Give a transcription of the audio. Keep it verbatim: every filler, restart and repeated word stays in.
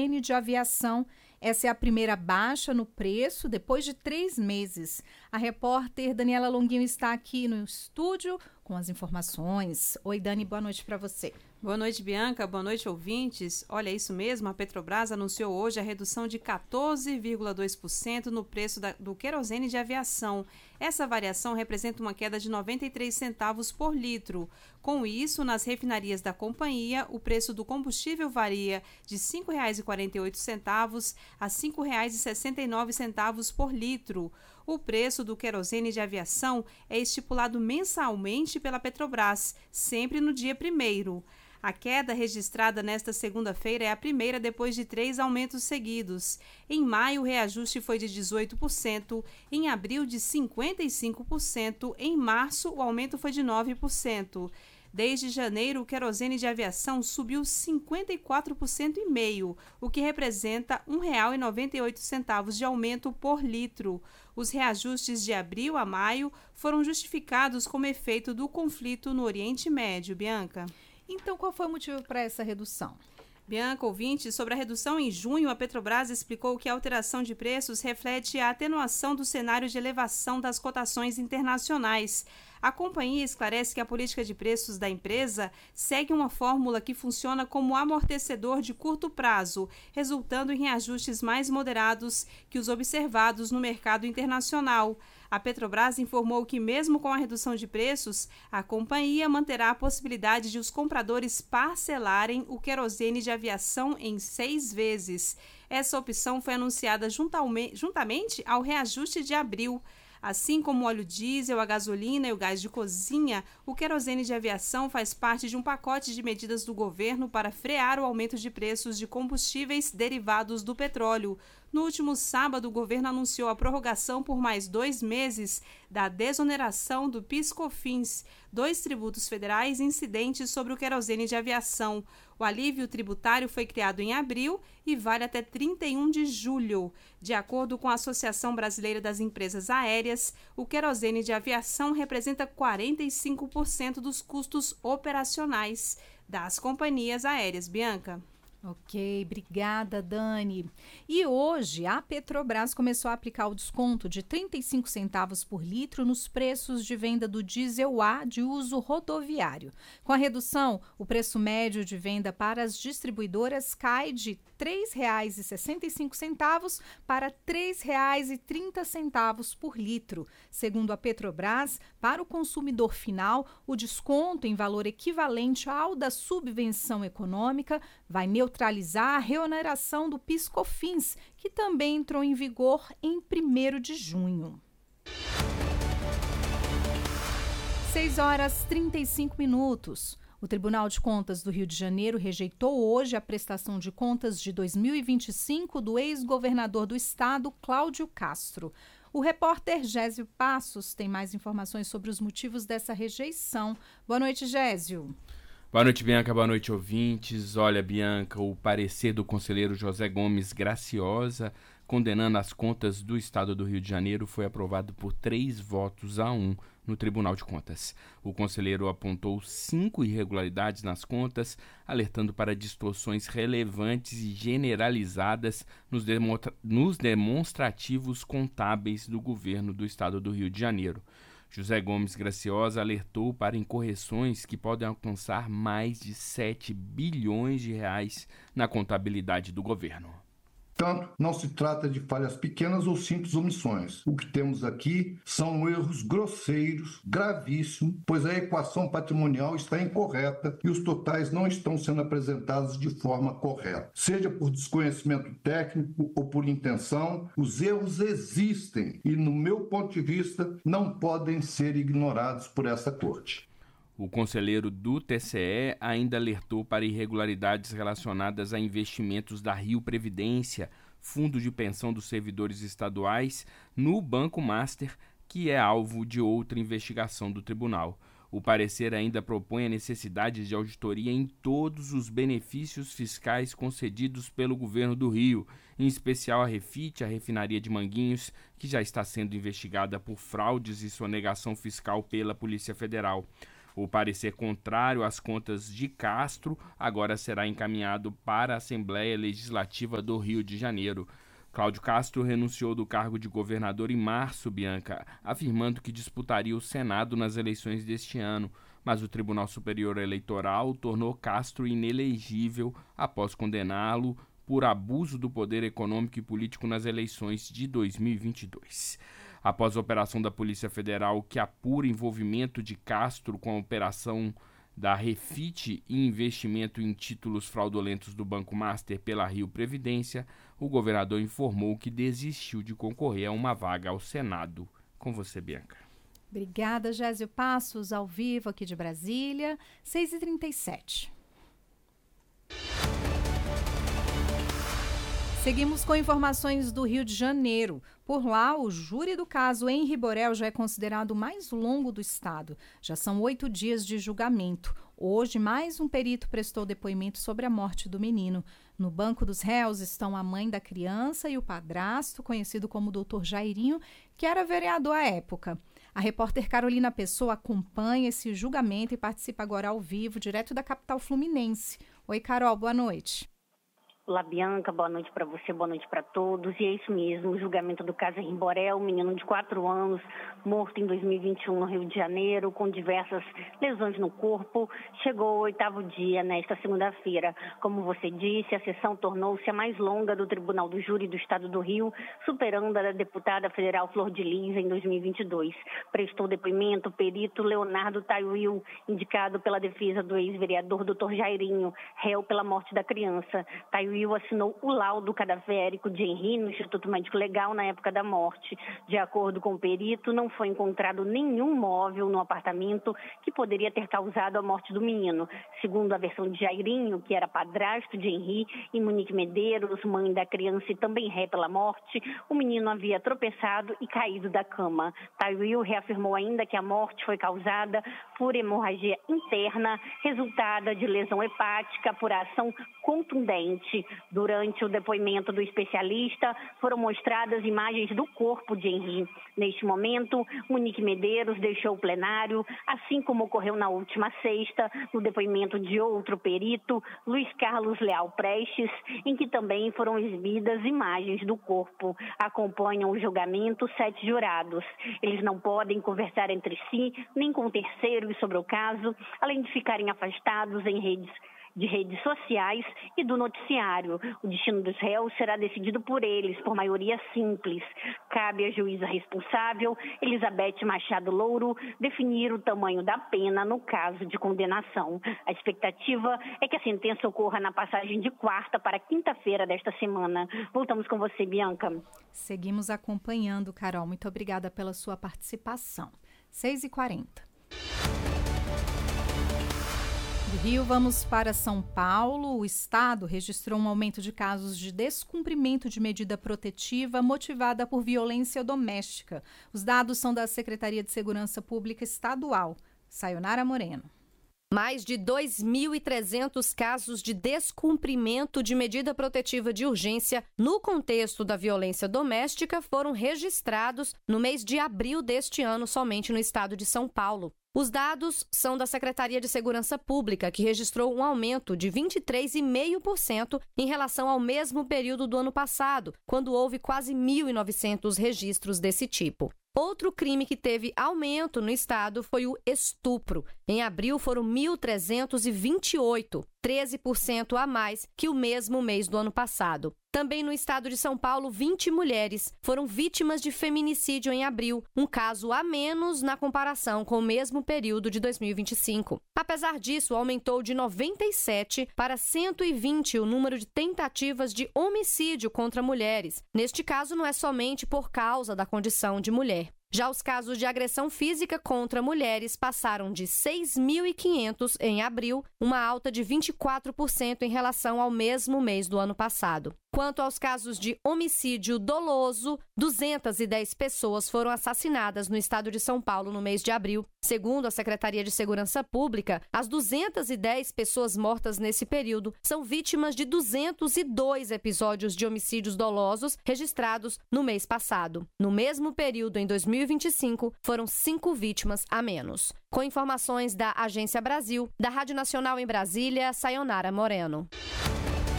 querosene de aviação. Essa é a primeira baixa no preço depois de três meses. A repórter Daniela Longuinho está aqui no estúdio com as informações. Oi, Dani, boa noite para você. Boa noite, Bianca. Boa noite, ouvintes. Olha, é isso mesmo, a Petrobras anunciou hoje a redução de quatorze vírgula dois por cento no preço da, do querosene de aviação. Essa variação representa uma queda de noventa e três centavos por litro. Com isso, nas refinarias da companhia, o preço do combustível varia de cinco reais e quarenta e oito centavos a cinco reais e sessenta e nove centavos por litro. O preço do querosene de aviação é estipulado mensalmente pela Petrobras, sempre no dia primeiro. A queda registrada nesta segunda-feira é a primeira depois de três aumentos seguidos. Em maio, o reajuste foi de dezoito por cento, em abril de cinquenta e cinco por cento, em março o aumento foi de nove por cento. Desde janeiro, o querosene de aviação subiu cinquenta e quatro por cento e meio, o que representa um real e noventa e oito centavos de aumento por litro. Os reajustes de abril a maio foram justificados como efeito do conflito no Oriente Médio. Bianca. Então, qual foi o motivo para essa redução? Bianca, ouvinte, sobre a redução em junho, a Petrobras explicou que a alteração de preços reflete a atenuação do cenário de elevação das cotações internacionais. A companhia esclarece que a política de preços da empresa segue uma fórmula que funciona como amortecedor de curto prazo, resultando em reajustes mais moderados que os observados no mercado internacional. A Petrobras informou que, mesmo com a redução de preços, a companhia manterá a possibilidade de os compradores parcelarem o querosene de aviação em seis vezes. Essa opção foi anunciada juntamente ao reajuste de abril. Assim como o óleo diesel, a gasolina e o gás de cozinha, o querosene de aviação faz parte de um pacote de medidas do governo para frear o aumento de preços de combustíveis derivados do petróleo. No último sábado, o governo anunciou a prorrogação por mais dois meses da desoneração do PIS/COFINS, dois tributos federais incidentes sobre o querosene de aviação. O alívio tributário foi criado em abril e vale até trinta e um de julho. De acordo com a Associação Brasileira das Empresas Aéreas, o querosene de aviação representa quarenta e cinco por cento dos custos operacionais das companhias aéreas. Bianca. Ok, obrigada, Dani. E hoje a Petrobras começou a aplicar o desconto de trinta e cinco centavos por litro nos preços de venda do diesel A de uso rodoviário. Com a redução, o preço médio de venda para as distribuidoras cai de três reais e sessenta e cinco centavos para três reais e trinta centavos por litro. Segundo a Petrobras, para o consumidor final, o desconto em valor equivalente ao da subvenção econômica vai neutralizar a reoneração do PIS/COFINS, que também entrou em vigor em primeiro de junho. seis horas e trinta e cinco minutos. O Tribunal de Contas do Rio de Janeiro rejeitou hoje a prestação de contas de dois mil e vinte e cinco do ex-governador do estado, Cláudio Castro. O repórter Gésio Passos tem mais informações sobre os motivos dessa rejeição. Boa noite, Gésio. Boa noite, Bianca. Boa noite, ouvintes. Olha, Bianca, o parecer do conselheiro José Gomes Graciosa, condenando as contas do Estado do Rio de Janeiro, foi aprovado por três votos a um no Tribunal de Contas. O conselheiro apontou cinco irregularidades nas contas, alertando para distorções relevantes e generalizadas nos, demonstra- nos demonstrativos contábeis do governo do Estado do Rio de Janeiro. José Gomes Graciosa alertou para incorreções que podem alcançar mais de sete bilhões de reais na contabilidade do governo. Portanto, não se trata de falhas pequenas ou simples omissões. O que temos aqui são erros grosseiros, gravíssimos, pois a equação patrimonial está incorreta e os totais não estão sendo apresentados de forma correta. Seja por desconhecimento técnico ou por intenção, os erros existem e, no meu ponto de vista, não podem ser ignorados por essa Corte. O conselheiro do T C E ainda alertou para irregularidades relacionadas a investimentos da Rio Previdência, fundo de pensão dos servidores estaduais, no Banco Master, que é alvo de outra investigação do tribunal. O parecer ainda propõe a necessidade de auditoria em todos os benefícios fiscais concedidos pelo governo do Rio, em especial a Refit, a refinaria de Manguinhos, que já está sendo investigada por fraudes e sonegação fiscal pela Polícia Federal. O parecer contrário às contas de Castro agora será encaminhado para a Assembleia Legislativa do Rio de Janeiro. Cláudio Castro renunciou do cargo de governador em março, Bianca, afirmando que disputaria o Senado nas eleições deste ano, mas o Tribunal Superior Eleitoral tornou Castro inelegível após condená-lo por abuso do poder econômico e político nas eleições de dois mil e vinte e dois. Após a operação da Polícia Federal que apura envolvimento de Castro com a operação da Refit e investimento em títulos fraudulentos do Banco Master pela Rio Previdência, o governador informou que desistiu de concorrer a uma vaga ao Senado. Com você, Bianca. Obrigada, Gésio Passos, ao vivo aqui de Brasília, seis e trinta e sete. Seguimos com informações do Rio de Janeiro. Por lá, o júri do caso Henri Borel já é considerado o mais longo do estado. Já são oito dias de julgamento. Hoje, mais um perito prestou depoimento sobre a morte do menino. No banco dos réus estão a mãe da criança e o padrasto, conhecido como doutor Jairinho, que era vereador à época. A repórter Carolina Pessoa acompanha esse julgamento e participa agora ao vivo, direto da capital fluminense. Oi, Carol, boa noite. Olá, Bianca, boa noite para você, boa noite para todos. E é isso mesmo, o julgamento do caso Henri Borel, um menino de quatro anos, morto em dois mil e vinte e um no Rio de Janeiro, com diversas lesões no corpo, chegou ao oitavo dia nesta segunda-feira. Como você disse, a sessão tornou-se a mais longa do Tribunal do Júri do Estado do Rio, superando a da deputada federal Flor de Lis em dois mil e vinte e dois. Prestou depoimento o perito Leonardo Taiuil, indicado pela defesa do ex-vereador doutor Jairinho, réu pela morte da criança. Taiuil assinou o laudo cadavérico de Henri no Instituto Médico Legal na época da morte. De acordo com o perito, não foi encontrado nenhum móvel no apartamento que poderia ter causado a morte do menino. Segundo a versão de Jairinho, que era padrasto de Henri, e Monique Medeiros, mãe da criança e também ré pela morte, o menino havia tropeçado e caído da cama. Taiuil reafirmou ainda que a morte foi causada por hemorragia interna, resultada de lesão hepática por ação contundente. Durante o depoimento do especialista, foram mostradas imagens do corpo de Henri. Neste momento, Monique Medeiros deixou o plenário, assim como ocorreu na última sexta, no depoimento de outro perito, Luiz Carlos Leal Prestes, em que também foram exibidas imagens do corpo. Acompanham o julgamento sete jurados. Eles não podem conversar entre si, nem com terceiros sobre o caso, além de ficarem afastados em redes de redes sociais e do noticiário. O destino dos réus será decidido por eles, por maioria simples. Cabe à juíza responsável, Elizabeth Machado Louro, definir o tamanho da pena no caso de condenação. A expectativa é que a sentença ocorra na passagem de quarta para quinta-feira desta semana. Voltamos com você, Bianca. Seguimos acompanhando, Carol. Muito obrigada pela sua participação. seis e quarenta. Do Rio, vamos para São Paulo. O estado registrou um aumento de casos de descumprimento de medida protetiva motivada por violência doméstica. Os dados são da Secretaria de Segurança Pública Estadual. Sayonara Moreno. Mais de dois mil e trezentos casos de descumprimento de medida protetiva de urgência no contexto da violência doméstica foram registrados no mês de abril deste ano somente no estado de São Paulo. Os dados são da Secretaria de Segurança Pública, que registrou um aumento de vinte e três vírgula cinco por cento em relação ao mesmo período do ano passado, quando houve quase mil e novecentos registros desse tipo. Outro crime que teve aumento no estado foi o estupro. Em abril foram mil trezentos e vinte e oito, treze por cento a mais que o mesmo mês do ano passado. Também no estado de São Paulo, vinte mulheres foram vítimas de feminicídio em abril, um caso a menos na comparação com o mesmo período de dois mil e vinte e cinco. Apesar disso, aumentou de noventa e sete para cento e vinte o número de tentativas de homicídio contra mulheres. Neste caso, não é somente por causa da condição de mulher. Já os casos de agressão física contra mulheres passaram de seis mil e quinhentos em abril, uma alta de vinte e quatro por cento em relação ao mesmo mês do ano passado. Quanto aos casos de homicídio doloso, duzentas e dez pessoas foram assassinadas no estado de São Paulo no mês de abril. Segundo a Secretaria de Segurança Pública, as duzentas e dez pessoas mortas nesse período são vítimas de duzentos e dois episódios de homicídios dolosos registrados no mês passado. No mesmo período, em dois mil e vinte e cinco, foram cinco vítimas a menos. Com informações da Agência Brasil, da Rádio Nacional em Brasília, Sayonara Moreno.